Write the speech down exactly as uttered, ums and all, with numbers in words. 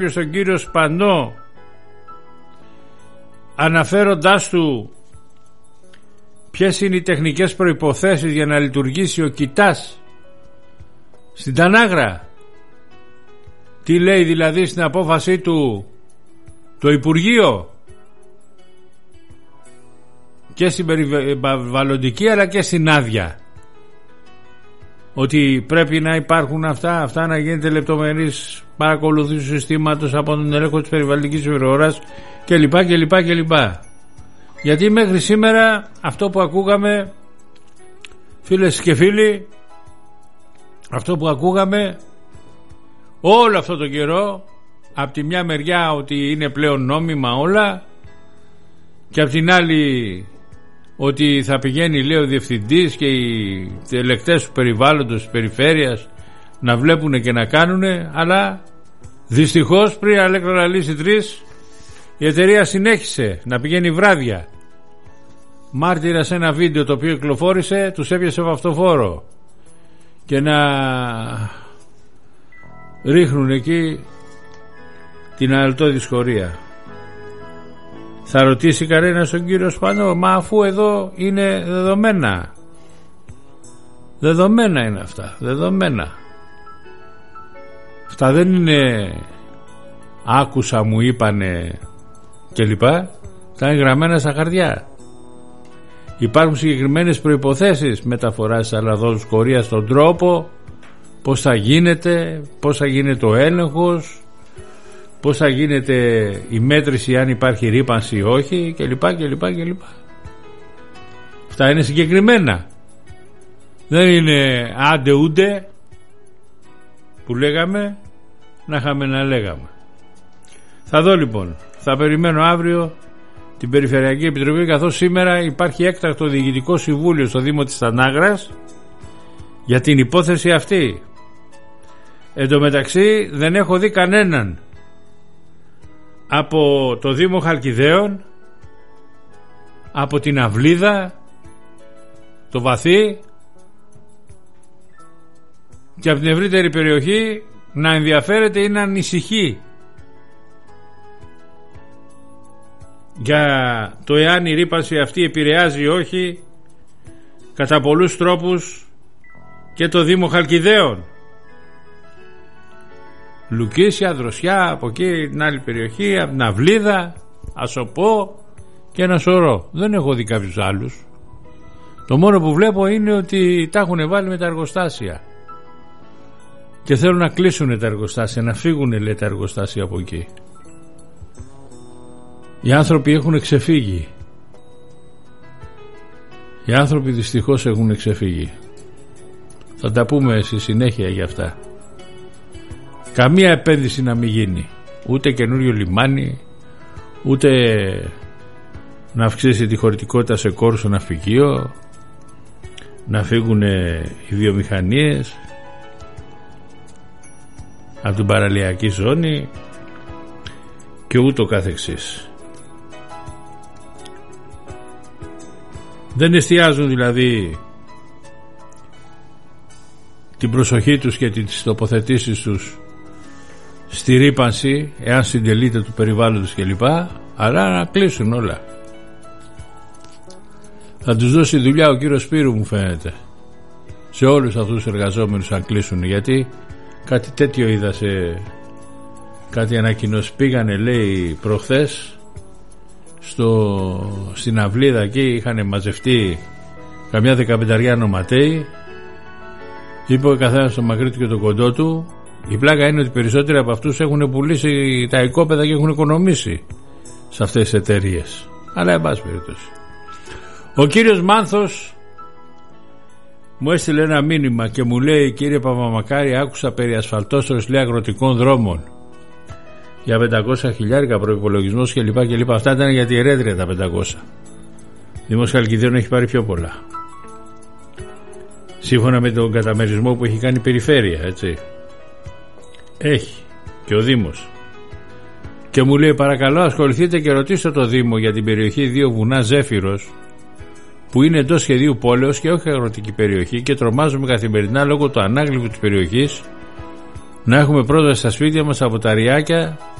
στον κύριο Σπανό, αναφέροντάς του ποιες είναι οι τεχνικές προϋποθέσεις για να λειτουργήσει ο κοιτάς στην Τανάγρα. Τι λέει δηλαδή στην απόφασή του το Υπουργείο, και στην περιβαλλοντική αλλά και στην άδεια, ότι πρέπει να υπάρχουν αυτά, αυτά να γίνεται λεπτομερής παρακολουθήση του συστήματος από τον έλεγχο της περιβαλλοντικής περιοράς κλπ κλπ κλπ. Γιατί μέχρι σήμερα αυτό που ακούγαμε, φίλες και φίλοι, αυτό που ακούγαμε όλο αυτό το καιρό, από τη μια μεριά ότι είναι πλέον νόμιμα όλα, και από την άλλη ότι θα πηγαίνει, λέει, ο διευθυντής και οι ελεκτές του περιβάλλοντος της περιφέρειας να βλέπουν και να κάνουν, αλλά δυστυχώς πριν Αλέκτρα λύση τρεις η εταιρεία συνέχισε να πηγαίνει βράδια. Μάρτυρα σε ένα βίντεο το οποίο κυκλοφόρησε, τους έπιασε βαφτοφόρο και να ρίχνουν εκεί την αλτώδη σχορία. Θα ρωτήσει κανένας τον κύριο Σπανό, μα αφού εδώ είναι δεδομένα. Δεδομένα είναι αυτά, δεδομένα. Αυτά δεν είναι άκουσα, μου είπανε κλπ. Τα είναι γραμμένα στα χαρτιά. Υπάρχουν συγκεκριμένες προϋποθέσεις μεταφοράς της αλαδόδους σχορίας, στον τρόπο, πώς θα γίνεται, πώς θα γίνεται ο έλεγχος, πώς θα γίνεται η μέτρηση αν υπάρχει ρύπανση ή όχι κλπ κλπ κλπ. Αυτά είναι συγκεκριμένα. Δεν είναι άντε ούτε που λέγαμε να είχαμε να λέγαμε. Θα δω λοιπόν, θα περιμένω αύριο την Περιφερειακή Επιτροπή, καθώς σήμερα υπάρχει έκτακτο διοικητικό συμβούλιο στο Δήμο της Τανάγρας για την υπόθεση αυτή. Εν τω μεταξύ δεν έχω δει κανέναν από το Δήμο Χαλκιδαίων, από την Αυλίδα, το Βαθύ και από την ευρύτερη περιοχή να ενδιαφέρεται ή να ανησυχεί για το εάν η ρύπανση αυτή επηρεάζει ή όχι κατά πολλούς τρόπους και το Δήμο Χαλκιδαίων. Λουκίσια, Δροσιά, από εκεί την άλλη περιοχή, από την Αυλίδα, Ασοπό και ένα σωρό. Δεν έχω δει κάποιους άλλους. Το μόνο που βλέπω είναι ότι τα έχουν βάλει με τα εργοστάσια και θέλουν να κλείσουν τα εργοστάσια, να φύγουν, λέει, τα εργοστάσια από εκεί. Οι άνθρωποι έχουν ξεφύγει. Οι άνθρωποι δυστυχώς έχουν ξεφύγει. Θα τα πούμε στη συνέχεια για αυτά. Καμία επένδυση να μην γίνει, ούτε καινούριο λιμάνι, ούτε να αυξήσει τη χωρητικότητα σε Κόρσο ναυπηγείο, να φύγουν οι βιομηχανίες από την παραλιακή ζώνη και ούτω καθεξής. Δεν εστιάζουν δηλαδή την προσοχή τους και τις τοποθετήσεις τους στη ρύπανση, εάν συντελείται του περιβάλλοντος κλπ, αλλά να κλείσουν όλα. Θα τους δώσει δουλειά ο κύριος Σπύρου, μου φαίνεται, σε όλους αυτούς τους εργαζόμενους αν κλείσουν, γιατί κάτι τέτοιο είδα σε κάτι ανακοινώσεις. Πήγανε, λέει, προχθές στο, στην Αυλίδα εκεί, είχαν μαζευτεί καμιά δεκαπενταριά νοματέοι, είπε ο καθένας το μακρύ του και το κοντό του. Η πλάκα είναι ότι περισσότεροι από αυτούς έχουν πουλήσει τα οικόπεδα και έχουν οικονομήσει σε αυτές τις εταιρείες, αλλά εν πάση περιπτώσει. Ο κύριος Μάνθος μου έστειλε ένα μήνυμα και μου λέει, κύριε Παπαμακάρη, άκουσα περί ασφαλτώσεως, λέει, αγροτικών δρόμων για πεντακόσια χιλιάρικα προϋπολογισμός κλπ κλπ. Αυτά ήταν για τη Ερέδρια τα πεντακόσια. Δήμος Χαλκιδαίων έχει πάρει πιο πολλά, σύμφωνα με τον καταμερισμό που έχει κάνει η περιφέρεια, έτσι. Έχει και ο Δήμος. Και μου λέει, παρακαλώ ασχοληθείτε και ρωτήστε το Δήμο για την περιοχή δύο βουνά Ζέφυρος, που είναι εντός σχεδίου πόλεως και όχι αγροτική περιοχή, και τρομάζουμε καθημερινά λόγω του ανάγλυφου της περιοχής να έχουμε πρόσβαση στα σπίτια μας από τα ριάκια